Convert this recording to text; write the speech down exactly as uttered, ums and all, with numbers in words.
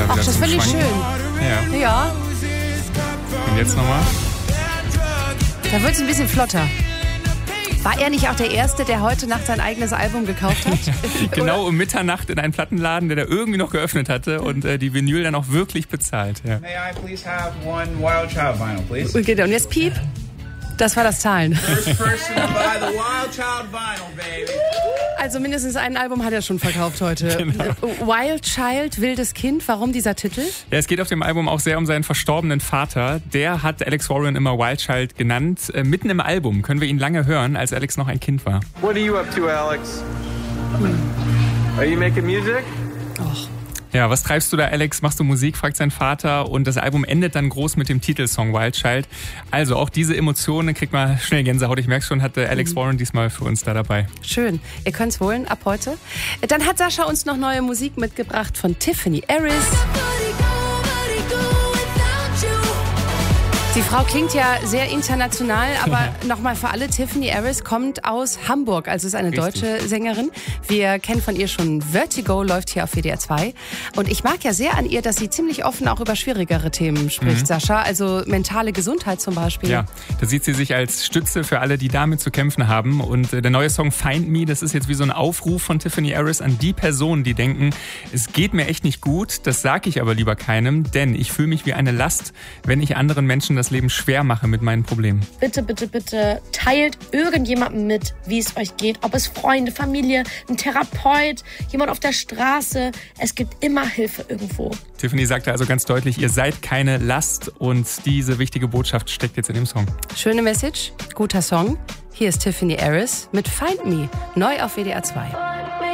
wieder Ach, das zum finde ich Schwanken. schön. Ja. Ja, Und jetzt nochmal. da wird es ein bisschen flotter. War er nicht auch der Erste, der heute Nacht sein eigenes Album gekauft hat? Genau um Mitternacht in einen Plattenladen, der da irgendwie noch geöffnet hatte und äh, die Vinyl dann auch wirklich bezahlt. Ja. May I please have one Wild Child vinyl, please? Okay, und jetzt Piep. Das war das Zahlen. First person to buy the Wild Child vinyl, baby. Also mindestens ein Album hat er schon verkauft heute. Genau. Wild Child, wildes Kind. Warum dieser Titel? Ja, es geht auf dem Album auch sehr um seinen verstorbenen Vater. Der hat Alex Warren immer Wild Child genannt. Äh, mitten im Album können wir ihn lange hören, als Alex noch ein Kind war. What are you up to, Alex? Are you making music? Och. Ja, was treibst du da, Alex? Machst du Musik? Fragt sein Vater. Und das Album endet dann groß mit dem Titelsong Wild Child. Also auch diese Emotionen, kriegt mal schnell Gänsehaut. Ich merke schon, hatte Alex Warren diesmal für uns da dabei. Schön. Ihr könnt es holen ab heute. Dann hat Sascha uns noch neue Musik mitgebracht von Tiffany Harris. Die Frau klingt ja sehr international, aber nochmal für alle, Tiffany Harris kommt aus Hamburg, also ist eine Richtig. deutsche Sängerin. Wir kennen von ihr schon Vertigo, läuft hier auf W D R zwei. Und ich mag ja sehr an ihr, dass sie ziemlich offen auch über schwierigere Themen spricht, mhm. Sascha. Also mentale Gesundheit zum Beispiel. Ja, da sieht sie sich als Stütze für alle, die damit zu kämpfen haben. Und äh, der neue Song Find Me, das ist jetzt wie so ein Aufruf von Tiffany Harris an die Personen, die denken, es geht mir echt nicht gut, das sage ich aber lieber keinem, denn ich fühle mich wie eine Last, wenn ich anderen Menschen das Leben schwer mache mit meinen Problemen. Bitte, bitte, bitte teilt irgendjemandem mit, wie es euch geht. Ob es Freunde, Familie, ein Therapeut, jemand auf der Straße. Es gibt immer Hilfe irgendwo. Tiffany sagte also ganz deutlich, ihr seid keine Last und diese wichtige Botschaft steckt jetzt in dem Song. Schöne Message, guter Song. Hier ist Tiffany Harris mit Find Me, neu auf W D R zwei.